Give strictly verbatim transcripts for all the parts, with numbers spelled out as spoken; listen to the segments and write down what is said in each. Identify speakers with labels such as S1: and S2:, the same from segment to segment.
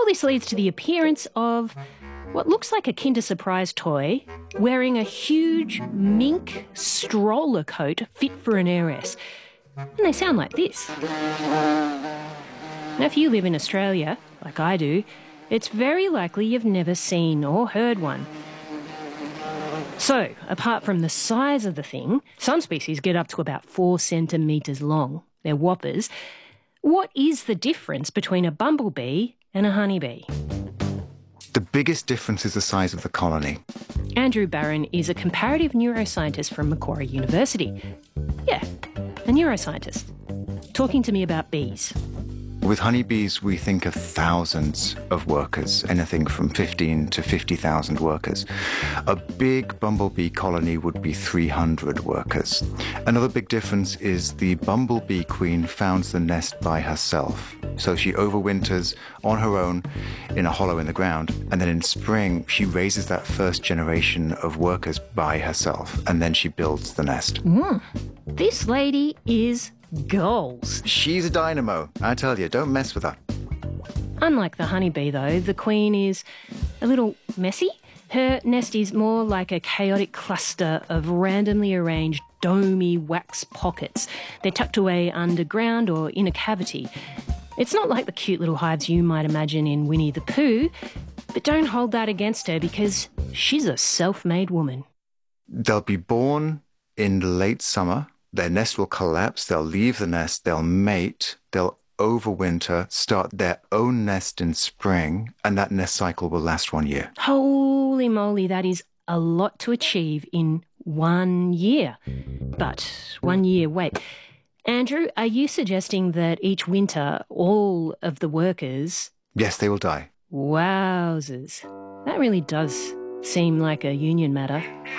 S1: All this leads to the appearance of what looks like a Kinder Surprise toy wearing a huge mink stroller coat fit for an heiress. And they sound like this. Now, if you live in Australia, like I do, it's very likely you've never seen or heard one. So, apart from the size of the thing, some species get up to about four centimetres long. They're whoppers. What is the difference between a bumblebee and a honeybee?
S2: The biggest difference is the size of the colony.
S1: Andrew Barron is a comparative neuroscientist from Macquarie University. Yeah, a neuroscientist. Talking to me about bees.
S2: With honeybees, we think of thousands of workers, anything from fifteen to fifty thousand workers. A big bumblebee colony would be three hundred workers. Another big difference is the bumblebee queen founds the nest by herself. So she overwinters on her own in a hollow in the ground, and then in spring she raises that first generation of workers by herself, and then she builds the nest.
S1: Mm. This lady is goals.
S2: She's a dynamo, I tell you, don't mess with her.
S1: Unlike the honeybee, though, the queen is a little messy. Her nest is more like a chaotic cluster of randomly arranged domey wax pockets. They're tucked away underground or in a cavity. It's not like the cute little hives you might imagine in Winnie the Pooh, but don't hold that against her because she's a self-made woman.
S2: They'll be born in the late summer. Their nest will collapse, they'll leave the nest, they'll mate, they'll overwinter, start their own nest in spring, and that nest cycle will last one year.
S1: Holy moly, that is a lot to achieve in one year. But one year, wait. Andrew, are you suggesting that each winter all of the workers...
S2: Yes, they will die.
S1: Wowzers. That really does seem like a union matter.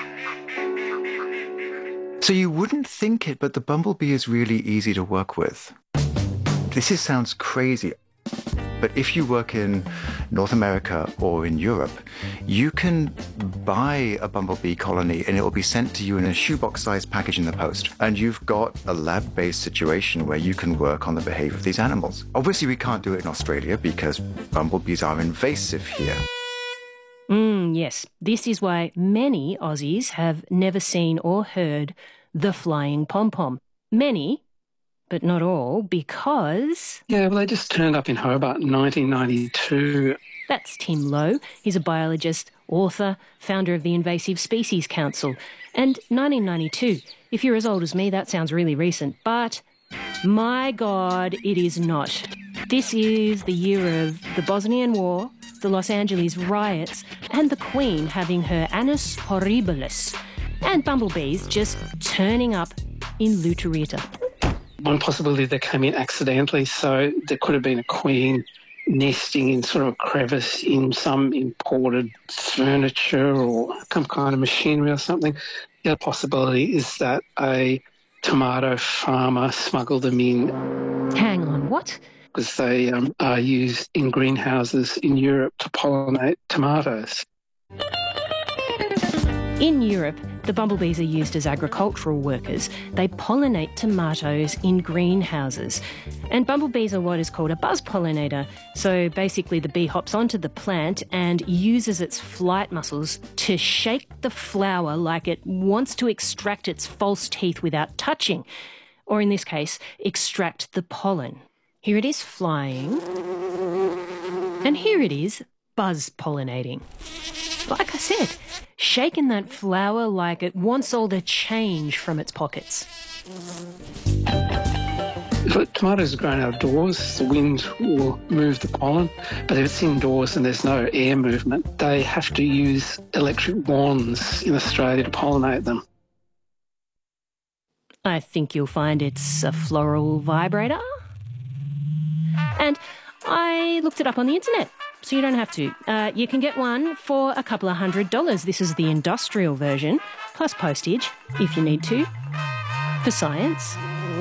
S2: So you wouldn't think it, but the bumblebee is really easy to work with. This is, sounds crazy, but if you work in North America or in Europe, you can buy a bumblebee colony and it will be sent to you in a shoebox-sized package in the post. And you've got a lab-based situation where you can work on the behaviour of these animals. Obviously, we can't do it in Australia because bumblebees are invasive here.
S1: Mm, yes, this is why many Aussies have never seen or heard the flying pom-pom. Many, but not all, because...
S3: Yeah, well, they just turned up in Hobart in nineteen ninety-two.
S1: That's Tim Lowe. He's a biologist, author, founder of the Invasive Species Council. And nineteen ninety-two, if you're as old as me, that sounds really recent, but my God, it is not. This is the year of the Bosnian War, the Los Angeles riots, and the Queen having her annus horribilis, and bumblebees just turning up in Lutherita.
S3: One possibility, they came in accidentally, so there could have been a queen nesting in sort of a crevice in some imported furniture or some kind of machinery or something. The other possibility is that a tomato farmer smuggled them in.
S1: Hang on, what?
S3: Because they um, are used in greenhouses in Europe to pollinate tomatoes.
S1: In Europe, the bumblebees are used as agricultural workers. They pollinate tomatoes in greenhouses. And bumblebees are what is called a buzz pollinator. So basically the bee hops onto the plant and uses its flight muscles to shake the flower like it wants to extract its false teeth without touching. Or in this case, extract the pollen. Here it is flying. And here it is buzz pollinating. Like I said, shaking that flower like it wants all the change from its pockets.
S3: If tomatoes are grown outdoors, the wind will move the pollen, but if it's indoors and there's no air movement, they have to use electric wands in Australia to pollinate them.
S1: I think you'll find it's a floral vibrator. And I looked it up on the internet, so you don't have to. Uh, you can get one for a couple of hundred dollars. This is the industrial version, plus postage, if you need to, for science.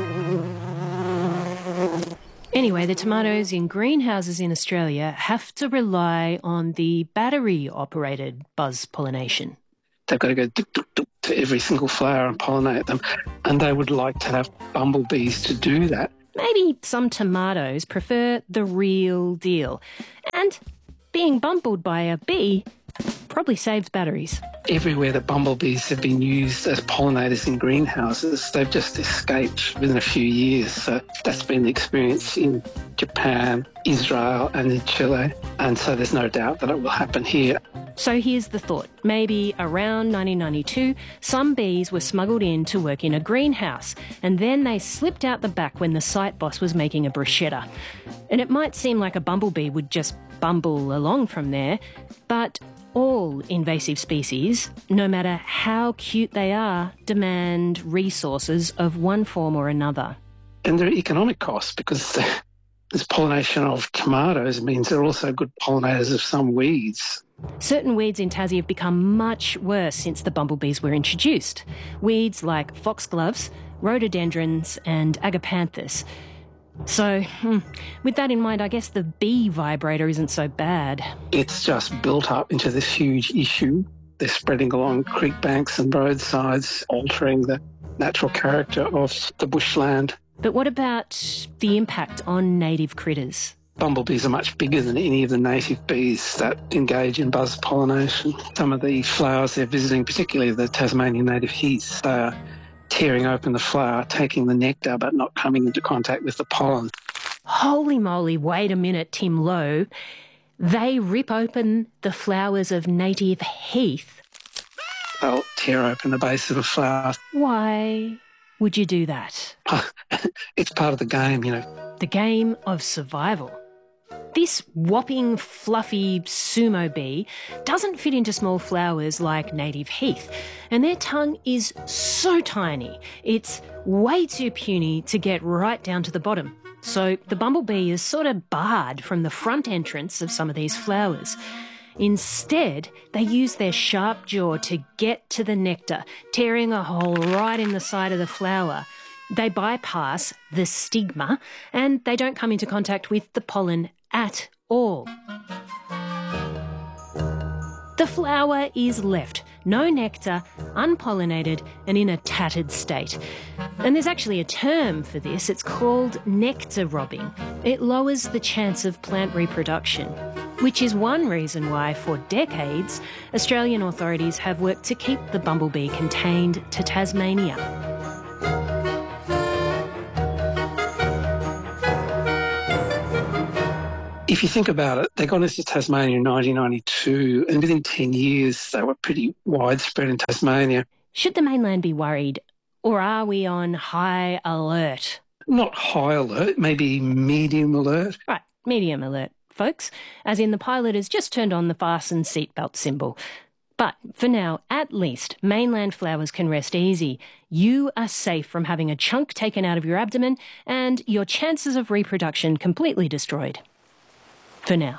S1: Anyway, the tomatoes in greenhouses in Australia have to rely on the battery-operated buzz pollination.
S3: They've got to go duk, duk, duk to every single flower and pollinate them, and they would like to have bumblebees to do that.
S1: Maybe some tomatoes prefer the real deal. And And being bumbled by a bee probably saves batteries.
S3: Everywhere that bumblebees have been used as pollinators in greenhouses, they've just escaped within a few years. So that's been the experience in Japan, Israel and in Chile. And so there's no doubt that it will happen here.
S1: So here's the thought. Maybe around nineteen ninety-two, some bees were smuggled in to work in a greenhouse, and then they slipped out the back when the site boss was making a bruschetta. And it might seem like a bumblebee would just bumble along from there, but all invasive species, no matter how cute they are, demand resources of one form or another.
S3: And there are economic costs because this pollination of tomatoes means they're also good pollinators of some weeds.
S1: Certain weeds in Tassie have become much worse since the bumblebees were introduced. Weeds like foxgloves, rhododendrons and agapanthus. So, hmm, with that in mind, I guess the bee vibrator isn't so bad.
S3: It's just built up into this huge issue. They're spreading along creek banks and roadsides, altering the natural character of the bushland.
S1: But what about the impact on native critters?
S3: Bumblebees are much bigger than any of the native bees that engage in buzz pollination. Some of the flowers they're visiting, particularly the Tasmanian native heaths, they are tearing open the flower, taking the nectar but not coming into contact with the pollen.
S1: Holy moly, wait a minute, Tim Lowe. They rip open the flowers of native heath?
S3: They'll tear open the base of a flower.
S1: Why would you do that?
S3: It's part of the game, you know.
S1: The game of survival. This whopping, fluffy sumo bee doesn't fit into small flowers like native heath, and their tongue is so tiny, it's way too puny to get right down to the bottom. So the bumblebee is sort of barred from the front entrance of some of these flowers. Instead, they use their sharp jaw to get to the nectar, tearing a hole right in the side of the flower. They bypass the stigma and they don't come into contact with the pollen at all. The flower is left, no nectar, unpollinated and in a tattered state. And there's actually a term for this. It's called nectar robbing. It lowers the chance of plant reproduction, which is one reason why for decades Australian authorities have worked to keep the bumblebee contained to Tasmania.
S3: If you think about it, they got into Tasmania in nineteen ninety-two, and within ten years they were pretty widespread in Tasmania.
S1: Should the mainland be worried, or are we on high alert?
S3: Not high alert, maybe medium alert.
S1: Right, medium alert, folks, as in the pilot has just turned on the fasten seatbelt symbol. But for now, at least, mainland flowers can rest easy. You are safe from having a chunk taken out of your abdomen and your chances of reproduction completely destroyed. For now.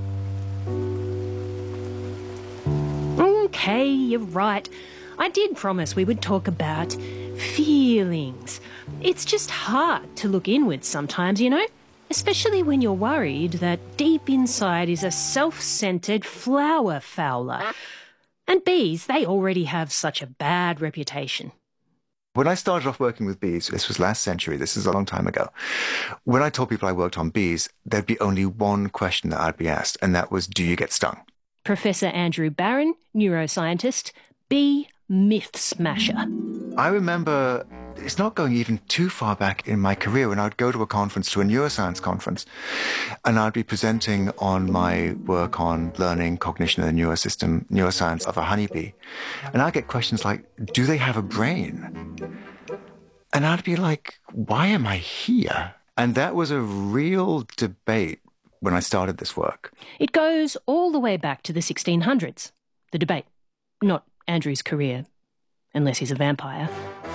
S1: Okay, you're right. I did promise we would talk about feelings. It's just hard to look inwards sometimes, you know? Especially when you're worried that deep inside is a self-centred flower fouler. And bees, they already have such a bad reputation.
S2: When I started off working with bees, this was last century, this is a long time ago, when I told people I worked on bees, there'd be only one question that I'd be asked, and that was, do you get stung?
S1: Professor Andrew Barron, neuroscientist, bee myth smasher.
S2: I remember, it's not going even too far back in my career, when I'd go to a conference, to a neuroscience conference, and I'd be presenting on my work on learning, cognition, and the neurosystem, neuroscience of a honeybee. And I'd get questions like, do they have a brain? And I'd be like, why am I here? And that was a real debate when I started this work.
S1: It goes all the way back to the sixteen hundreds, the debate, not Andrew's career, unless he's a vampire.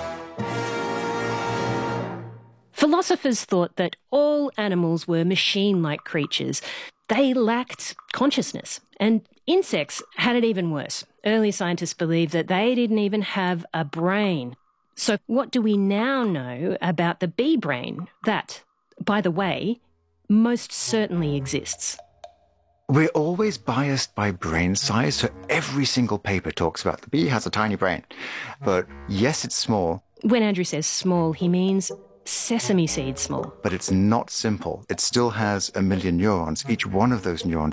S1: Philosophers thought that all animals were machine-like creatures. They lacked consciousness, and insects had it even worse. Early scientists believed that they didn't even have a brain. So what do we now know about the bee brain? That, by the way, most certainly exists.
S2: We're always biased by brain size, so every single paper talks about the bee has a tiny brain. But yes, it's small.
S1: When Andrew says small, he means sesame seed small.
S2: But it's not simple. It still has a million neurons. Each one of those neurons